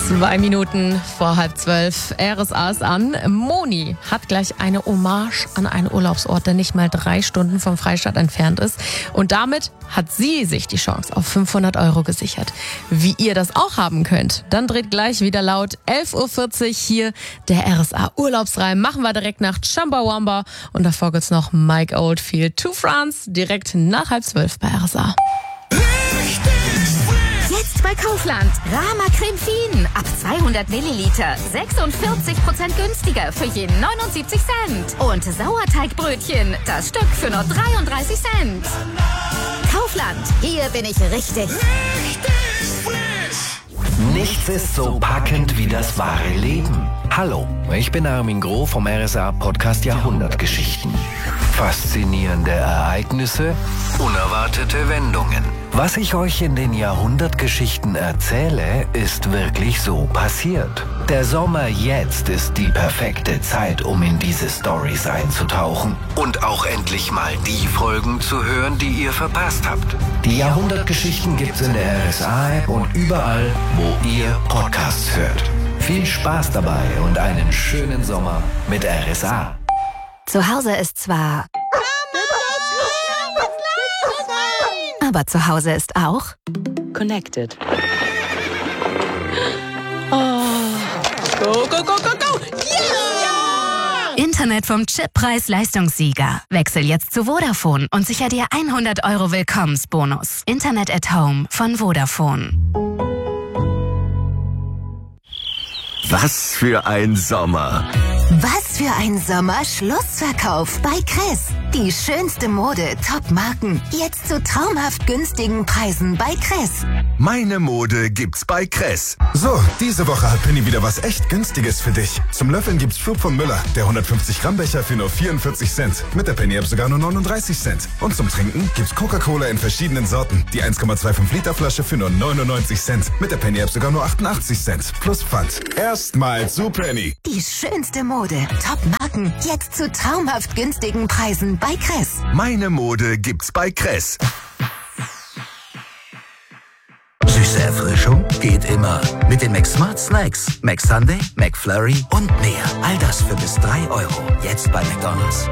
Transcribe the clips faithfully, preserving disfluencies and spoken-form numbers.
Zwei Minuten vor halb zwölf. R S A ist an. Moni hat gleich eine Hommage an einen Urlaubsort, der nicht mal drei Stunden vom Freistaat entfernt ist. Und damit hat sie sich die Chance auf fünfhundert Euro gesichert. Wie ihr das auch haben könnt, dann dreht gleich wieder laut elf Uhr vierzig hier der R S A Urlaubsreim. Machen wir direkt nach Chumbawamba. Und davor gibt's noch Mike Oldfield to France, direkt nach halb zwölf bei R S A. Jetzt bei Kaufland. Rama Creme Fien. Ab zweihundert Milliliter. sechsundvierzig Prozent günstiger für jeden neunundsiebzig Cent. Und Sauerteigbrötchen. Das Stück für nur dreiunddreißig Cent. Kaufland. Hier bin ich richtig. Richtig frisch. Nichts ist so packend wie das wahre Leben. Hallo, ich bin Armin Groh vom R S A Podcast Jahrhundertgeschichten. Faszinierende Ereignisse, unerwartete Wendungen. Was ich euch in den Jahrhundertgeschichten erzähle, ist wirklich so passiert. Der Sommer jetzt ist die perfekte Zeit, um in diese Storys einzutauchen und auch endlich mal die Folgen zu hören, die ihr verpasst habt. Die Jahrhundertgeschichten gibt's in der R S A-App und überall, wo ihr Podcasts hört. Viel Spaß dabei und einen schönen Sommer mit R S A. Zu Hause ist zwar... Aber zu Hause ist auch... Connected. Oh. Go, go, go, go, go! Yeah! Internet vom Chippreis-Leistungssieger. Wechsel jetzt zu Vodafone und sicher dir hundert Euro Willkommensbonus. Internet at Home von Vodafone. Was für ein Sommer! Was für ein Sommer-Schlussverkauf bei Kress. Die schönste Mode, Top-Marken, jetzt zu traumhaft günstigen Preisen bei Kress. Meine Mode gibt's bei Kress. So, diese Woche hat Penny wieder was echt Günstiges für dich. Zum Löffeln gibt's Schub von Müller, der hundertfünfzig Gramm Becher für nur vierundvierzig Cent. Mit der Penny-App sogar nur neununddreißig Cent. Und zum Trinken gibt's Coca-Cola in verschiedenen Sorten. Die eins Komma fünfundzwanzig Liter Flasche für nur neunundneunzig Cent. Mit der Penny-App sogar nur achtundachtzig Cent. Plus Pfand. Erstmal zu Penny. Die schönste Mode, Top-Marken, jetzt zu traumhaft günstigen Preisen bei Kress. Meine Mode gibt's bei Kress. Süße Erfrischung geht immer. Mit den McSmart Snacks. McSunday, McFlurry und mehr. All das für bis drei Euro. Jetzt bei McDonald's.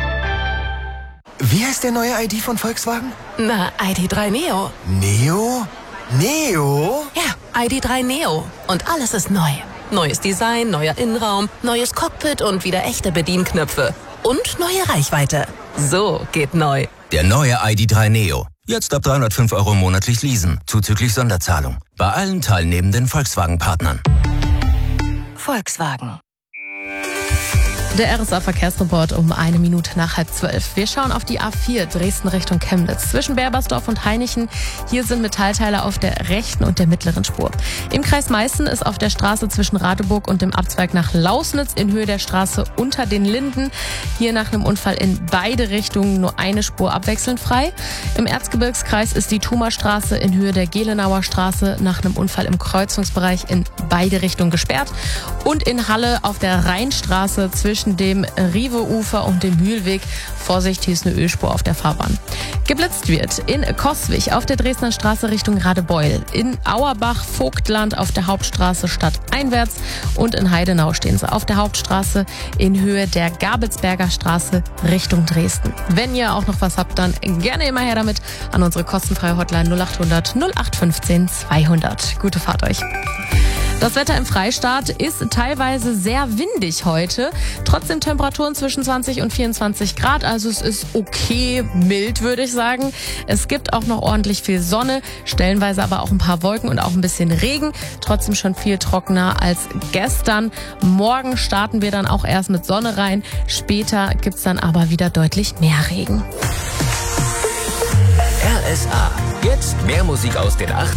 Wie heißt der neue I D von Volkswagen? Na, I D drei Neo. Neo? Neo? Ja, I D drei Neo. Und alles ist neu. Neues Design, neuer Innenraum, neues Cockpit und wieder echte Bedienknöpfe. Und neue Reichweite. So geht neu. Der neue I D drei Neo. Jetzt ab dreihundertfünf Euro monatlich leasen. Zuzüglich Sonderzahlung. Bei allen teilnehmenden Volkswagen-Partnern. Volkswagen. Der R S A-Verkehrsreport um eine Minute nach halb zwölf. Wir schauen auf die A vier Dresden Richtung Chemnitz. Zwischen Berbersdorf und Hainichen. Hier sind Metallteile auf der rechten und der mittleren Spur. Im Kreis Meißen ist auf der Straße zwischen Radeburg und dem Abzweig nach Lausnitz in Höhe der Straße unter den Linden. Hier nach einem Unfall in beide Richtungen nur eine Spur abwechselnd frei. Im Erzgebirgskreis ist die Thumerstraße in Höhe der Gelenauer Straße nach einem Unfall im Kreuzungsbereich in beide Richtungen gesperrt. Und in Halle auf der Rheinstraße zwischen dem Rive-Ufer und dem Mühlweg. Vorsicht, hier ist eine Ölspur auf der Fahrbahn. Geblitzt wird in Coswig auf der Dresdner Straße Richtung Radebeul, in Auerbach, Vogtland auf der Hauptstraße stadteinwärts und in Heidenau stehen sie auf der Hauptstraße in Höhe der Gabelsberger Straße Richtung Dresden. Wenn ihr auch noch was habt, dann gerne immer her damit an unsere kostenfreie Hotline null acht hundert null acht fünfzehn zweihundert. Gute Fahrt euch. Das Wetter im Freistaat ist teilweise sehr windig heute. Trotzdem Temperaturen zwischen zwanzig und vierundzwanzig Grad. Also es ist okay mild, würde ich sagen. Es gibt auch noch ordentlich viel Sonne, stellenweise aber auch ein paar Wolken und auch ein bisschen Regen. Trotzdem schon viel trockener als gestern. Morgen starten wir dann auch erst mit Sonne rein. Später gibt's dann aber wieder deutlich mehr Regen. R S A. Jetzt mehr Musik aus den achtzigern.